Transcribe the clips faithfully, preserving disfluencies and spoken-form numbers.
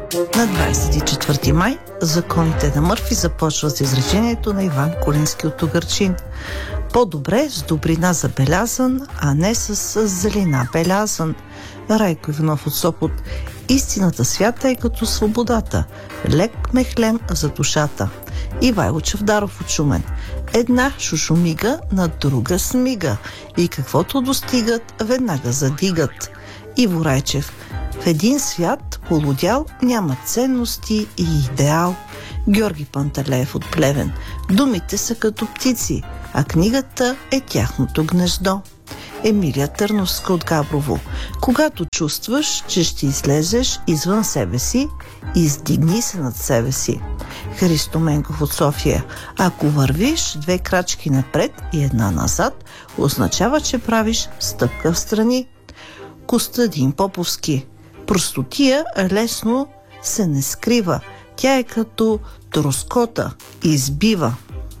На двадесет и четвърти май законите на Мърфи започват с изречението на Иван Кулински от Угърчин. По-добре с добрина забелязан, а не с зелена белязан. Райко Иванов от Сопот. Истината свята е като свободата. Лек мехлем за душата. Ивайло Чавдаров от Шумен. Една шушумига на друга смига. И каквото достигат, веднага задигат. Иво Райчев. В един свят полудял няма ценности и идеал. Георги Панталеев от Плевен. Думите са като птици, а книгата е тяхното гнездо. Емилия Търновска от Габрово. Когато чувстваш, че ще излезеш извън себе си, издигни се над себе си. Христо Менков от София. Ако вървиш две крачки напред и една назад, означава, че правиш стъпка в страни. Костадин Поповски. Простотия лесно се не скрива. Тя е като троскота, избива.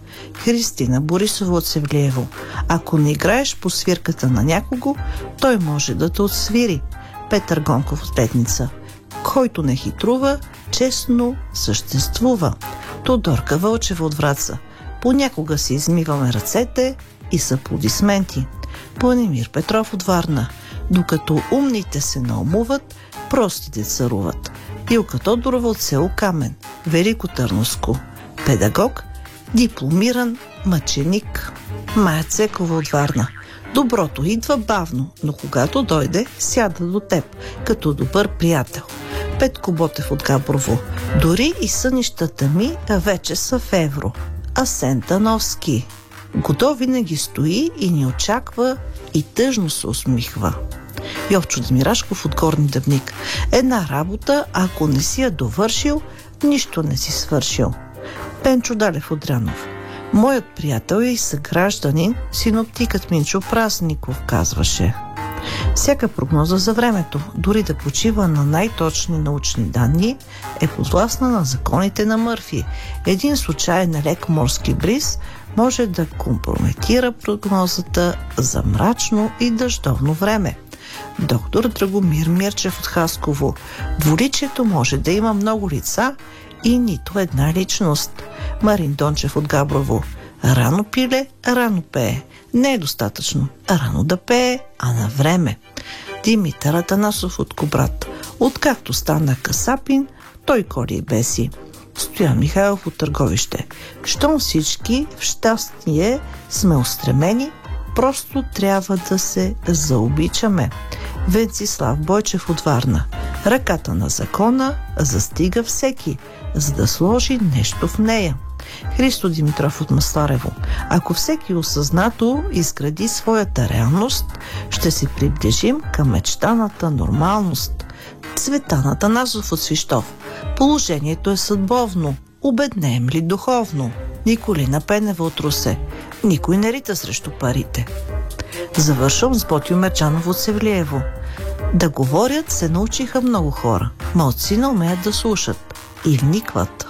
Христина Борисова от Севлиево. Ако не играеш по свирката на някого, той може да те отсвири. Петър Гонков от Петница. Който не хитрува, честно съществува. Тодорка Вълчева от Враца. Понякога си измиваме ръцете и с аплодисменти. Планимир Петров от Варна. Докато умните се наумуват, простите царуват. Илка Тодорова от село Камен, Велико Търновско. Педагог, дипломиран мъченик. Мая Цекова от Варна. Доброто идва бавно, но когато дойде, сяда до теб, като добър приятел. Петко Ботев от Габрово. Дори и сънищата ми вече са в евро. Асен Тановски. Годо винаги стои и ни очаква и тъжно се усмихва. Йовчо Демирашков от Горни Дъбник. Една работа, ако не си я довършил, нищо не си свършил. Пенчо Далев от Дрянов. Моят приятел и съгражданин, синоптикът Минчо Прасников, казваше. Всяка прогноза за времето, дори да почива на най-точни научни данни, е подвластна на законите на Мърфи. Един случайен лек морски бриз може да компрометира прогнозата за мрачно и дъждовно време. Доктор Драгомир Мирчев от Хасково. Двуличието може да има много лица и нито една личност. Марин Дончев от Габрово. Рано пиле, рано пее. Не е достатъчно рано да пее, а на време. Димитър Атанасов от Кобрат. Откакто стана касапин, той коли и беси. Стоян Михайлов от Търговище. Щом всички в щастие сме устремени, просто трябва да се заобичаме. Венцислав Бойчев от Варна. Ръката на закона застига всеки, за да сложи нещо в нея. Христо Димитров от Масларево. Ако всеки осъзнато изгради своята реалност, ще се приближим към мечтаната нормалност. Цветан Атанасов от Свищов. Положението е съдбовно. Обеднеем ли духовно? Николина Пенева от Русе. Никой не рита срещу парите. Завършвам с Ботю Мерчанов от Севлиево. Да говорят се научиха много хора. Малцина умеят да слушат и вникват.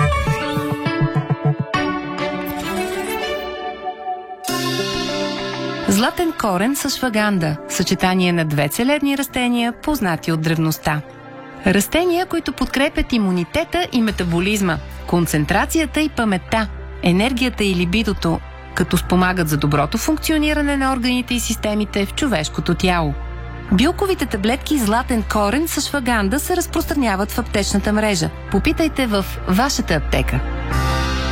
Златен корен с шваганда – съчетание на две целебни растения, познати от древността. Растения, които подкрепят имунитета и метаболизма, концентрацията и паметта, енергията и либидото, като спомагат за доброто функциониране на органите и системите в човешкото тяло. Билковите таблетки златен корен с шваганда се разпространяват в аптечната мрежа. Попитайте в вашата аптека.